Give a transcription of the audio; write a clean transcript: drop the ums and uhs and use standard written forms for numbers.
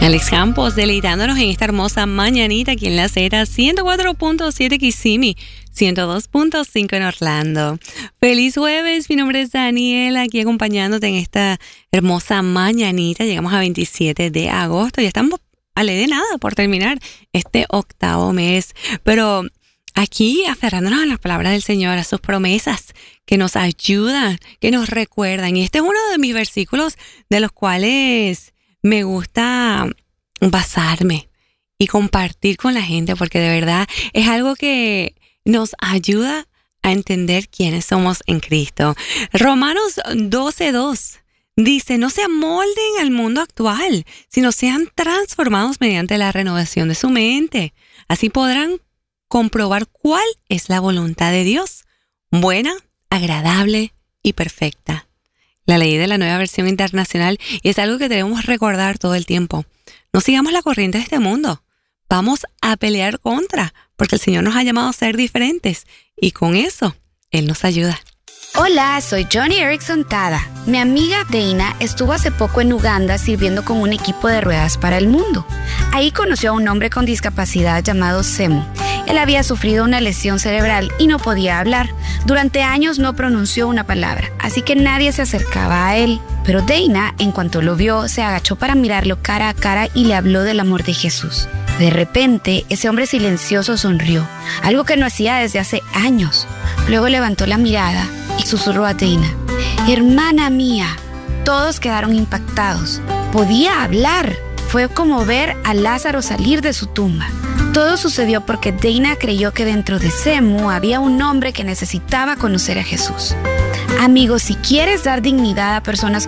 Alex Campos deleitándonos en esta hermosa mañanita aquí en la Z 104.7 Kissimmee, 102.5 en Orlando. Feliz jueves, mi nombre es Daniela, aquí acompañándote en esta hermosa mañanita. Llegamos a 27 de agosto y estamos a la de nada por terminar este octavo mes. Pero aquí aferrándonos a las palabras del Señor, a sus promesas que nos ayudan, que nos recuerdan. Y este es uno de mis versículos de los cuales me gusta basarme y compartir con la gente, porque de verdad es algo que nos ayuda a entender quiénes somos en Cristo. Romanos 12:2 dice: no se amolden al mundo actual, sino sean transformados mediante la renovación de su mente. Así podrán comprobar cuál es la voluntad de Dios, buena, agradable y perfecta. La leí de la Nueva Versión Internacional y es algo que debemos recordar todo el tiempo. No sigamos la corriente de este mundo. Vamos a pelear contra, porque el Señor nos ha llamado a ser diferentes y con eso Él nos ayuda. Hola, soy Johnny Erickson Tada. Mi amiga Dana estuvo hace poco en Uganda sirviendo con un equipo de ruedas para el mundo. Ahí conoció a un hombre con discapacidad llamado Semu. Él había sufrido una lesión cerebral y no podía hablar. Durante años no pronunció una palabra, así que nadie se acercaba a él. Pero Dana, en cuanto lo vio, se agachó para mirarlo cara a cara y le habló del amor de Jesús. De repente, ese hombre silencioso sonrió, algo que no hacía desde hace años. Luego levantó la mirada y susurró a Dana: hermana mía. Todos quedaron impactados. Podía hablar. Fue como ver a Lázaro salir de su tumba. Todo sucedió porque Dana creyó que dentro de Semu había un hombre que necesitaba conocer a Jesús. Amigos, si quieres dar dignidad a personas